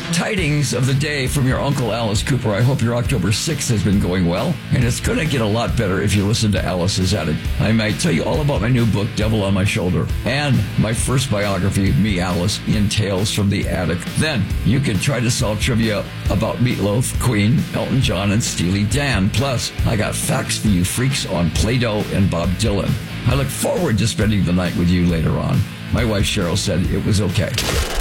Tidings of the day from your Uncle Alice Cooper. I hope your October 6th has been going well, and it's going to get a lot better if you listen to Alice's Attic. I might tell you all about my new book, Devil on My Shoulder, and my first biography, Me, Alice, in Tales from the Attic. Then you can try to solve trivia about Meatloaf, Queen, Elton John, and Steely Dan. Plus, I got facts for you freaks on Play-Doh and Bob Dylan. I look forward to spending the night with you later on. My wife Cheryl said it was okay.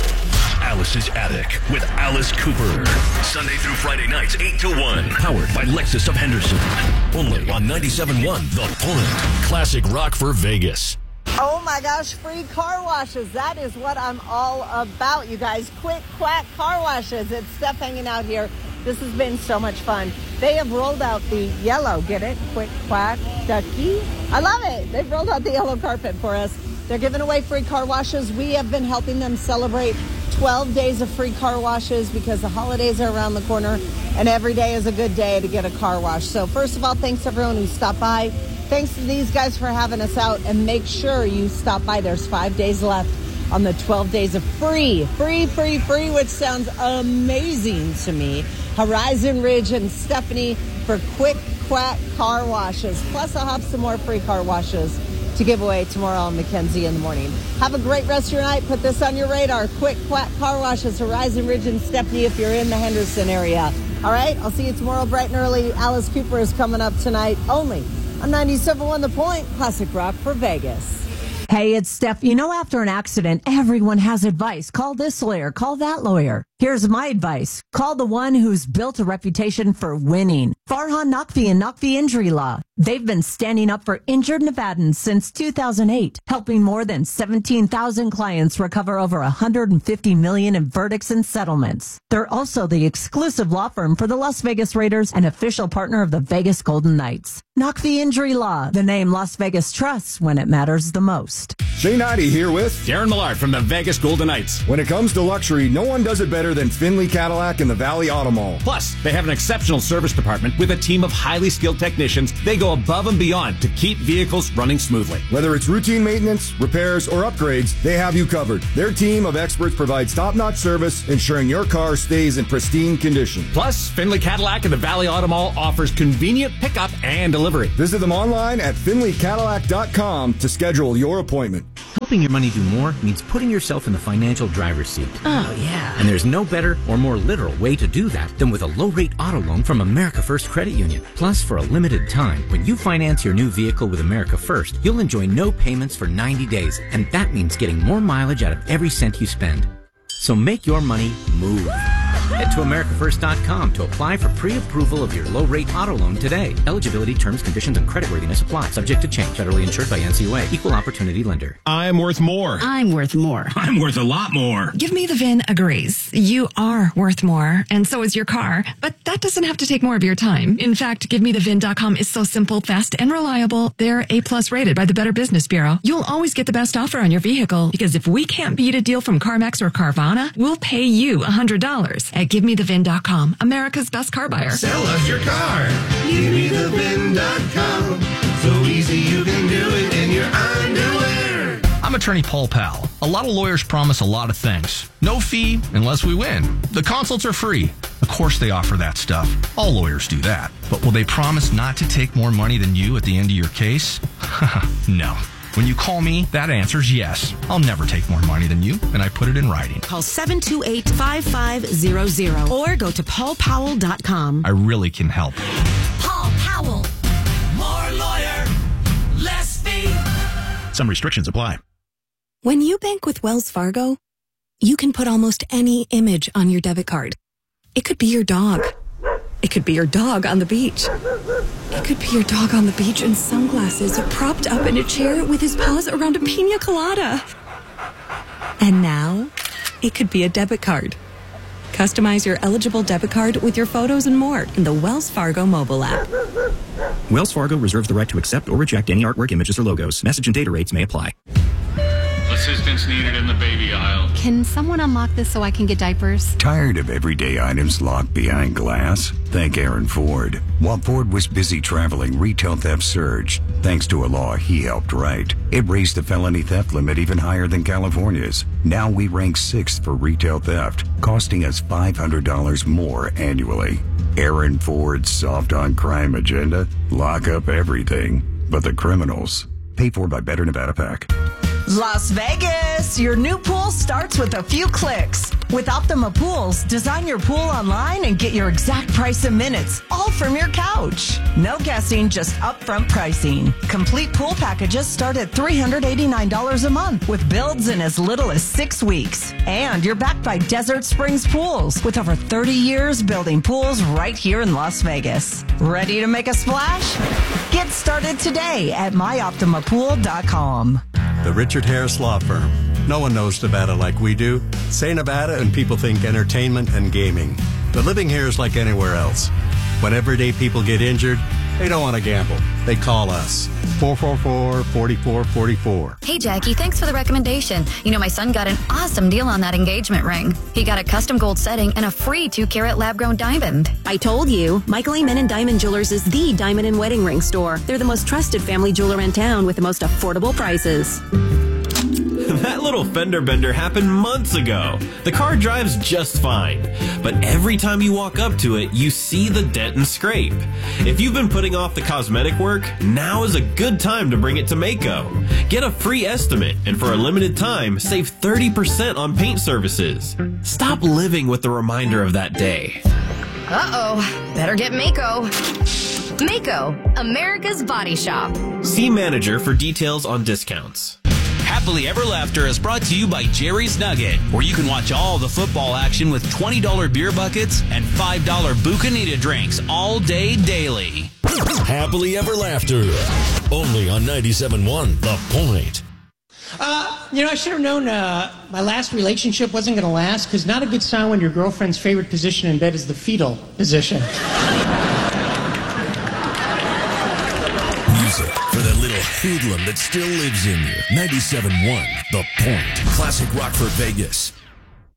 Alice's Attic with Alice Cooper. Sunday through Friday nights, 8 to 1. Powered by Lexus of Henderson. Only on 97.1 The Point. Classic rock for Vegas. Oh my gosh, free car washes. That is what I'm all about, you guys. Quick Quack Car Washes. It's Steph hanging out here. This has been so much fun. They have rolled out the yellow, get it? Quick Quack Ducky. I love it. They've rolled out the yellow carpet for us. They're giving away free car washes. We have been helping them celebrate 12 days of free car washes because the holidays are around the corner and every day is a good day to get a car wash. So first of all, thanks to everyone who stopped by. Thanks to these guys for having us out, and make sure you stop by. There's 5 days left on the 12 days of free, which sounds amazing to me. Horizon Ridge and Stephanie for Quick Quack Car Washes. Plus I'll have some more free car washes to give away tomorrow on Mackenzie in the morning. Have a great rest of your night. Put this on your radar. Quick Quack Car Washes, Horizon Ridge and Stephanie if you're in the Henderson area. All right, I'll see you tomorrow bright and early. Alice Cooper is coming up tonight only on 97.1 The Point, classic rock for Vegas. Hey, it's Steph. You know, after an accident, everyone has advice. Call this lawyer, call that lawyer. Here's my advice. Call the one who's built a reputation for winning. Farhan Naqvi and Naqvi Injury Law. They've been standing up for injured Nevadans since 2008, helping more than 17,000 clients recover over $150 million in verdicts and settlements. They're also the exclusive law firm for the Las Vegas Raiders and official partner of the Vegas Golden Knights. Naqvi Injury Law, the name Las Vegas trusts when it matters the most. Jay Noddy here with Darren Millard from the Vegas Golden Knights. When it comes to luxury, no one does it better than Finley Cadillac and the Valley Auto Mall. Plus, they have an exceptional service department with a team of highly skilled technicians. They go above and beyond to keep vehicles running smoothly. Whether it's routine maintenance, repairs, or upgrades, they have you covered. Their team of experts provides top-notch service, ensuring your car stays in pristine condition. Plus, Finley Cadillac and the Valley Auto Mall offers convenient pickup and delivery. Visit them online at finleycadillac.com to schedule your appointment. Helping your money do more means putting yourself in the financial driver's seat. Oh, yeah. And there's no better or more literal way to do that than with a low-rate auto loan from America First Credit Union. Plus, for a limited time, when you finance your new vehicle with America First, you'll enjoy no payments for 90 days. And that means getting more mileage out of every cent you spend. So make your money move. Head to AmericaFirst.com to apply for pre-approval of your low-rate auto loan today. Eligibility, terms, conditions, and creditworthiness apply. Subject to change. Federally insured by NCUA. Equal opportunity lender. I'm worth more. I'm worth more. I'm worth a lot more. Give Me the VIN agrees. You are worth more, and so is your car. But that doesn't have to take more of your time. In fact, GiveMeTheVIN.com is so simple, fast, and reliable. They're A+ rated by the Better Business Bureau. You'll always get the best offer on your vehicle, because if we can't beat a deal from CarMax or Carvana, we'll pay you $100 at GiveMeTheVIN.com, America's best car buyer. Sell us your car. GiveMeTheVIN.com. So easy you can do it in your underwear. I'm attorney Paul Powell. A lot of lawyers promise a lot of things. No fee unless we win. The consults are free. Of course they offer that stuff. All lawyers do that. But will they promise not to take more money than you at the end of your case? No. When you call me, that answer's yes. I'll never take more money than you, and I put it in writing. Call 728-5500 or go to paulpowell.com. I really can help. Paul Powell. More lawyer, less fee. Some restrictions apply. When you bank with Wells Fargo, you can put almost any image on your debit card. It could be your dog. It could be your dog on the beach. It could be your dog on the beach in sunglasses, propped up in a chair with his paws around a pina colada. And now, it could be a debit card. Customize your eligible debit card with your photos and more in the Wells Fargo mobile app. Wells Fargo reserves the right to accept or reject any artwork, images, or logos. Message and data rates may apply. The assistance needed in the baby aisle. Can someone unlock this so I can get diapers? Tired of everyday items locked behind glass? Thank Aaron Ford. While Ford was busy traveling, retail theft surged. Thanks to a law he helped write, it raised the felony theft limit even higher than California's. Now we rank 6th for retail theft, costing us $500 more annually. Aaron Ford's soft on crime agenda? Lock up everything but the criminals. Paid for by Better Nevada PAC. Las Vegas! Your new pool starts with a few clicks. With Optima Pools, design your pool online and get your exact price in minutes, all from your couch. No guessing, just upfront pricing. Complete pool packages start at $389 a month with builds in as little as 6 weeks. And you're backed by Desert Springs Pools with over 30 years building pools right here in Las Vegas. Ready to make a splash? Get started today at myoptimapool.com. The Richard Harris Law Firm. No one knows Nevada like we do. Say Nevada and people think entertainment and gaming. But living here is like anywhere else. When everyday people get injured, they don't want to gamble. They call us. 444-4444. Hey, Jackie, thanks for the recommendation. You know, my son got an awesome deal on that engagement ring. He got a custom gold setting and a free 2-carat lab-grown diamond. I told you, Michael A. Menon Diamond Jewelers is the diamond and wedding ring store. They're the most trusted family jeweler in town with the most affordable prices. That little fender bender happened months ago. The car drives just fine. But every time you walk up to it, you see the dent and scrape. If you've been putting off the cosmetic work, now is a good time to bring it to Maaco. Get a free estimate, and for a limited time, save 30% on paint services. Stop living with the reminder of that day. Uh-oh, better get Maaco. Maaco, America's Body Shop. See manager for details on discounts. Happily Ever Laughter is brought to you by Jerry's Nugget, where you can watch all the football action with $20 beer buckets and $5 Bucanita drinks all day, daily. Happily Ever Laughter, only on 97.1 The Point. I should have known my last relationship wasn't going to last, because not a good sign when your girlfriend's favorite position in bed is the fetal position. Music for that little hoodlum that still lives in you. 97.1 The Point. Classic rock for Vegas.